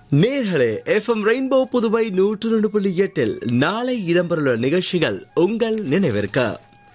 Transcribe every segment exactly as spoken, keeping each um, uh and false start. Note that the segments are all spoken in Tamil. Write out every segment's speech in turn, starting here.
நேர்களே, எஃப்எம் ரெயின்போ புதுவை நூற்று ரெண்டு புள்ளி எட்டில் நாளை இடம்பெறவுள்ள நிகழ்ச்சிகள் உங்கள் நினைவிற்கு.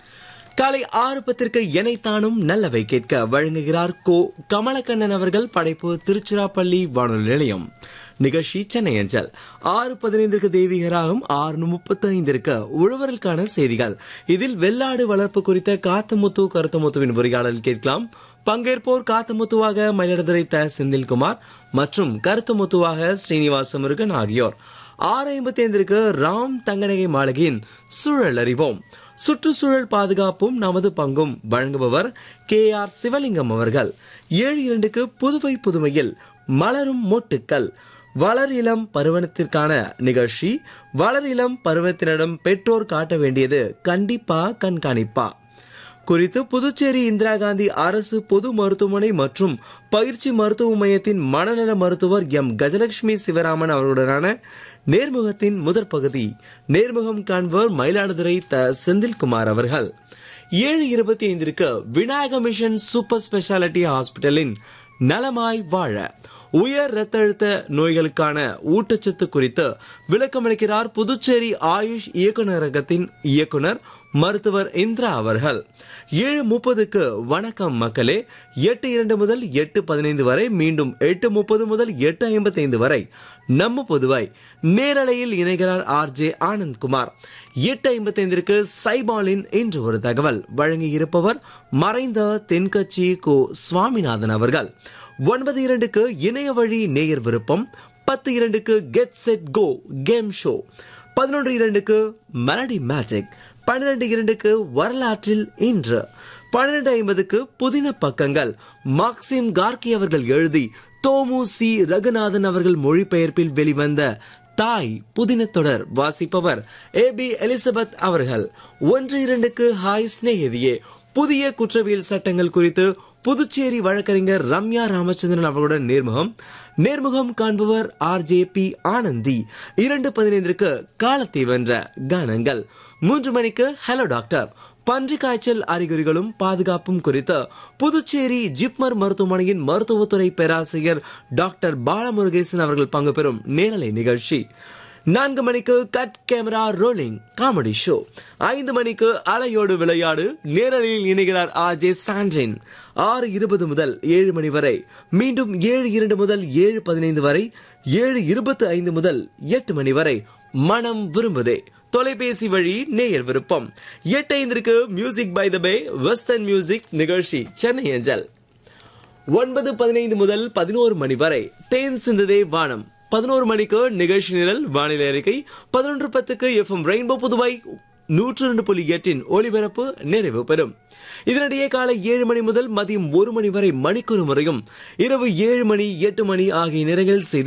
காலை ஆறு பத்திற்கு எனைத்தானும் நல்லவை கேட்க வழங்குகிறார் கோ கமலக்கண்ணன் அவர்கள். படைப்பு திருச்சிராப்பள்ளி வானொலி நிலையம். நிகழ்ச்சி சென்னை அஞ்சல். ஆறு பதினைந்திற்கு தெய்வீகராகும். ஆறு முப்பத்தி ஐந்திற்கு உழவர்களுக்கான செய்திகள். இதில் வெள்ளாடு வளர்ப்பு குறித்த காத்தமுத்து கருத்தமுத்துவின் உரையாடல் கேட்கலாம். பங்கேற்போர் காத்தமுத்துவாக மயிலாடுதுறை த செந்தில்குமார் மற்றும் கருத்தமுத்துவாக ஸ்ரீனிவாச முருகன் ஆகியோர். ஆறு ஐம்பத்தி ஐந்திற்கு ராம் தங்கநகை மாளிகையின் சூழல் அறிவோம். சுற்றுச்சூழல் பாதுகாப்பும் நமது பங்கும் வழங்குபவர் கே ஆர் சிவலிங்கம் அவர்கள். ஏழு இரண்டுக்கு புதுவை புதுமையில் மலரும் மொட்டுக்கள் வளர் இளம் பருவத்திற்கான நிகழ்ச்சி. வளர் இளம் பருவத்தினரிடம் பெற்றோர் காட்ட வேண்டியது கண்டிப்பா கண்காணிப்பா குறித்து புதுச்சேரி இந்திரா காந்தி அரசு பொது மருத்துவமனை மற்றும் பயிற்சி மருத்துவ மையத்தின் மனநல மருத்துவர் எம் கஜலட்சுமி சிவராமன் அவர்களுடனான நேர்முகத்தின் முதற் பகுதி. நேர்முகம் காண்பவர் மயிலாடுதுறை த செந்தில்குமார் அவர்கள். ஏழு இருபத்தி ஐந்திற்கு விநாயக மிஷன் சூப்பர் ஸ்பெஷாலிட்டி ஹாஸ்பிட்டலின் நலமாய் வாழ உயர் இரத்த அழுத்த நோய்களுக்கான ஊட்டச்சத்து குறித்து விளக்கமளிக்கிறார் புதுச்சேரி ஆயுஷ் இயக்குநரகத்தின் இயக்குனர் மருத்துவர் இந்திரா அவர்கள். ஏழு முப்பதுக்கு வணக்கம் மக்களே. எட்டு இரண்டு முதல் எட்டு பதினைந்து வரை, மீண்டும் எட்டு முப்பது முதல் எட்டு ஐம்பத்தி ஐந்து வரை நம்ம பொதுவாய் நேரலையில் இணைகிறார் ஆர் ஜே ஆனந்த்குமார். எட்டு ஐம்பத்தி ஐந்திற்கு சைபாலின் இன்று ஒரு தகவல் வழங்கியிருப்பவர் மறைந்த தென்கட்சி கோ சுவாமிநாதன் அவர்கள். ஒன்பது இரண்டுக்கு இணைய வழி நேயர் விருப்பம். பத்து இரண்டுக்கு get set go game show. பதினொன்று இரண்டுக்கு மெலடி மேஜிக். பன்னிரண்டு இரண்டுக்கு வரலாற்றில் இன்று. பன்னிரண்டு ஐம்பதுக்கு புதின பக்கங்கள் மார்க்சிம் கார்கி அவர்கள் எழுதி தோமு சி ரகுநாதன் அவர்கள் மொழிபெயர்ப்பில் வெளிவந்த தாய் புதின தொடர் வாசிப்பவர் ஏ பி எலிசபெத் அவர்கள். ஒன்று இரண்டுக்கு ஹாய் ஸ்நேகிதியே புதிய குற்றவியல் சட்டங்கள் குறித்து புதுச்சேரி வழக்கறிஞர் ரம்யா ராமச்சந்திரன் அவர்களுடன் நேர்முகம். நேர்முகம் காண்பவர் ஆர் ஜே பி ஆனந்தி. இரண்டு பதினைந்திற்கு காலத்தை வென்ற கானங்கள். மூன்று மணிக்கு ஹலோ டாக்டர் பன்றி காய்ச்சல் அறிகுறிகளும் பாதுகாப்பும் குறித்து புதுச்சேரி ஜிப்மர் மருத்துவமனையின் மருத்துவத்துறை பேராசிரியர் டாக்டர் பாலமுருகேசன் அவர்கள் பங்கு பெறும் நேரலை நிகழ்ச்சி. நான்கு மணிக்கு cut camera rolling comedy show. ஐந்து மணிக்கு அலையோடு விளையாடு நேரலையில் இணைகிறார் ஆர் ஜே சாண்ட்ரின். ஆறு இருபது முதல் ஏழு மணி வரை, மீண்டும் ஏழு இரண்டு முதல் ஏழு பதினைந்து வரை, ஏழு இருபத்தி ஐந்து முதல் எட்டு மணி வரை மனம் விரும்புதே தொலைபேசி வழி நேயர் விருப்பம். எட்டு ஐந்திற்கு music by the pay western music நிகழ்ச்சி சென்னை அஞ்சல். ஒன்பது பதினைந்து முதல் பதினோரு மணி வரை தேன் சிந்ததே வானம். பதினோரு மணிக்கு நிகழ்ச்சி நிரல் வானிலை அறிக்கை. பதினொன்று பத்துக்கு எஃப்எம் ரெயின்போ புதுவை நூற்று ரெண்டு புள்ளி எட்டின் ஒளிபரப்பு நிறைவு பெறும். இதனிடையே காலை ஏழு மணி முதல் மதியம் ஒரு மணி வரை மணிக்கூறு முறையும், இரவு ஏழு மணி எட்டு மணி ஆகிய நேரங்களில் செய்தி